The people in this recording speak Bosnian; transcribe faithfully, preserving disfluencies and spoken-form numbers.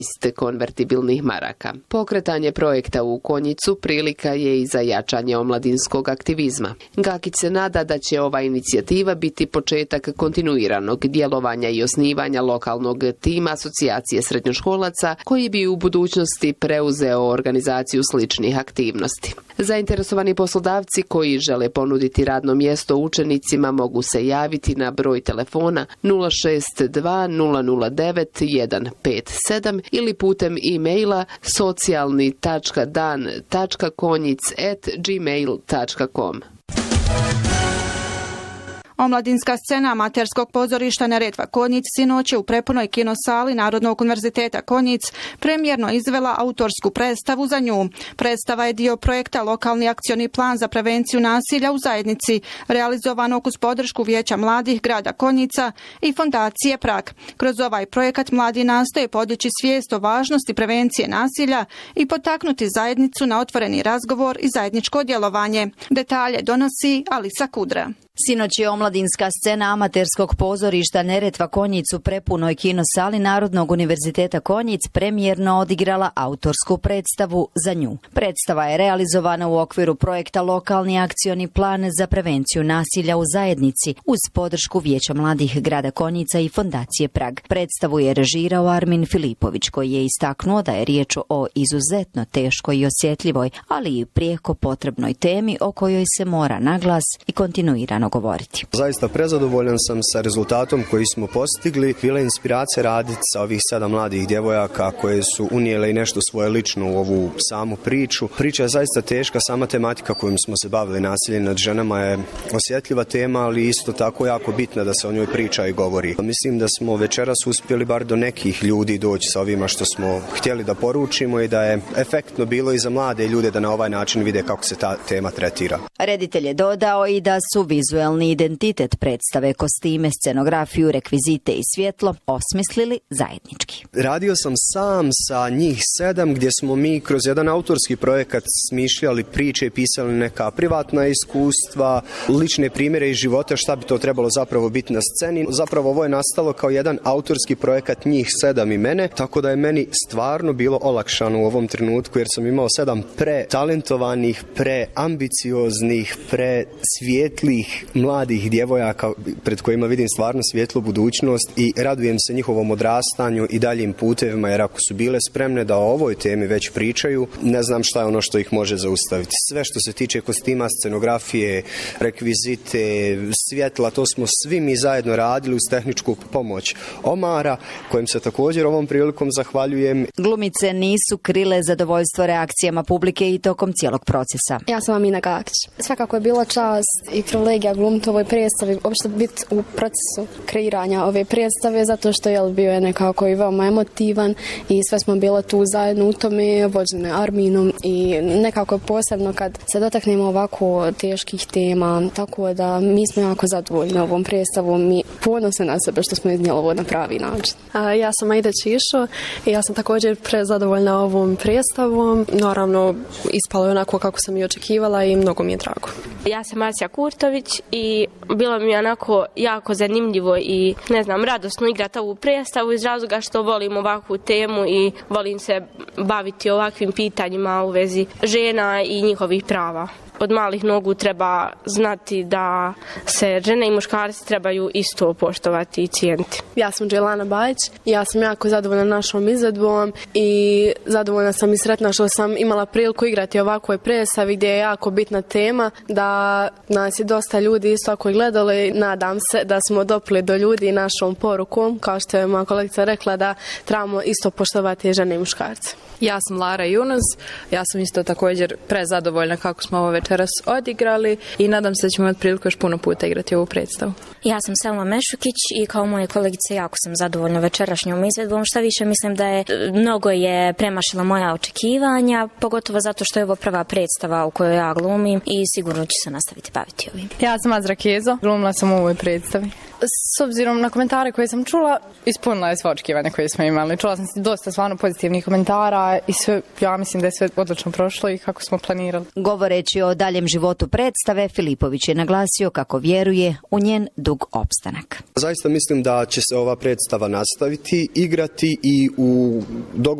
konvertibilnih maraka. Pokretanje projekta u Konjicu prilika je i za jačanje omladinskog aktivizma. Gakić se nada da će ova inicijativa biti početak kontinuiranog djelovanja i osnivanja lokalnog tima asocijacije srednjoškolaca koji bi u budućnosti preuzeo organizaciju sličnih aktivnosti. Zainteresovani poslodavci koji žele ponuditi radno mjesto učenicima mogu se javiti na broj telefona nula šest dva nula nula devet jedan pet sedam ili putem e-maila socijalni tačka dan tačka konjic at gmail tačka com. Omladinska scena amaterskog pozorišta Neretva Konjic sinoć je u prepunoj kinosali Narodnog univerziteta Konjic premijerno izvela autorsku predstavu za nju. Predstava je dio projekta Lokalni akcioni plan za prevenciju nasilja u zajednici, realizovanog uz podršku Vijeća mladih grada Konjica i Fondacije Prag. Kroz ovaj projekat mladi nastoje podići svijest o važnosti prevencije nasilja i potaknuti zajednicu na otvoreni razgovor i zajedničko djelovanje. Detalje donosi Alisa Kudra. Sinoć je omladinska scena amaterskog pozorišta Neretva Konjic u prepunoj kinosali Narodnog univerziteta Konjic premijerno odigrala autorsku predstavu za nju. Predstava je realizovana u okviru projekta Lokalni akcioni plan za prevenciju nasilja u zajednici uz podršku Vijeća mladih grada Konjica i Fondacije Prag. Predstavu je režirao Armin Filipović koji je istaknuo da je riječ o izuzetno teškoj i osjetljivoj, ali i prijeko potrebnoj temi o kojoj se mora naglas i kontinuirano govoriti. Zaista prezadovoljan sam sa rezultatom koji smo postigli. Bila je inspiracija raditi sa ovih sedam mladih djevojaka koje su unijele i nešto svoje lično u ovu samu priču. Priča je zaista teška, sama tematika kojom smo se bavili, nasilje nad ženama, je osjetljiva tema, ali isto tako jako bitna da se o njoj priča i govori. Mislim da smo večeras uspjeli bar do nekih ljudi doći sa ovima što smo htjeli da poručimo i da je efektno bilo i za mlade ljude da na ovaj način vide kako se ta tema tretira. Reditelj je dodao i da su vizuelni identitet predstave, kostime, scenografiju, rekvizite i svjetlo osmislili zajednički. Radio sam sam sa njih sedam gdje smo mi kroz jedan autorski projekat smišljali priče i pisali neka privatna iskustva, lične primjere iz života, šta bi to trebalo zapravo biti na sceni. Zapravo ovo je nastalo kao jedan autorski projekat njih sedam i mene, tako da je meni stvarno bilo olakšano u ovom trenutku jer sam imao sedam pretalentovanih, preambicioznih, presvjetlih mladih djevojaka pred kojima vidim stvarno svjetlu budućnost i radujem se njihovom odrastanju i daljim putevima, jer ako su bile spremne da o ovoj temi već pričaju, ne znam šta je ono što ih može zaustaviti. Sve što se tiče kostima, scenografije, rekvizite, svjetla, to smo svi mi zajedno radili uz tehničku pomoć Omara, kojem se također ovom prilikom zahvaljujem. Glumice nisu krile zadovoljstvo reakcijama publike i tokom cijelog procesa. Ja sam Amina Gakić. Svakako je bila čast i privilegija glumiti ovoj predstavi, uopšte biti u procesu kreiranja ove predstave, zato što je bio je nekako i veoma emotivan i sve smo bile tu zajedno u tome, vođene Arminom i nekako je posebno kad se dotaknemo ovako teških tema, tako da mi smo jako zadovoljni ovom predstavom i ponosni na sebe što smo iznijeli ovo na pravi način. A, ja sam Aida Čišo i ja sam također prezadovoljna ovom predstavom. Naravno, ispalo je onako kako sam i očekivala i mnogo mi je drago. Ja sam Asja Kurtović i bilo mi je onako jako zanimljivo i ne znam, radosno igrati ovu predstavu iz razloga što volim ovakvu temu i volim se baviti ovakvim pitanjima u vezi žena i njihovih prava. Od malih nogu treba znati da se žene i muškarci trebaju isto poštovati i cijeniti. Ja sam Dželana Bajić, ja sam jako zadovoljna našom izvedbom i zadovoljna sam i sretna što sam imala priliku igrati ovakvoj predstavi gdje je jako bitna tema, da nas je dosta ljudi isto ako gledali. Nadam se da smo dopili do ljudi našom porukom, kao što je moja kolegica rekla, da trebamo isto poštovati žene i muškarce. Ja sam Lara Junus, ja sam isto također prezadovoljna kako smo ovo večeras odigrali i nadam se da ćemo imati priliku još puno puta igrati ovu predstavu. Ja sam Selma Mešukić i kao moje kolegice jako sam zadovoljna večerašnjom izvedbom. Šta više, mislim da je mnogo je premašila moja očekivanja, pogotovo zato što je ovo prva predstava u kojoj ja glumim i sigurno ću se nastaviti baviti ovim. Ja sam Azra Kezo, glumila sam u ovoj predstavi. s obzirom na komentare koje sam čula, ispunila je sva očekivanja koje smo imali. Čula sam dosta stvarno pozitivnih komentara i sve, ja mislim da je sve odlično prošlo i kako smo planirali. Govoreći o daljem životu predstave, Filipović je naglasio kako vjeruje u njen dug opstanak. Zaista mislim da će se ova predstava nastaviti, igrati i u dogovoru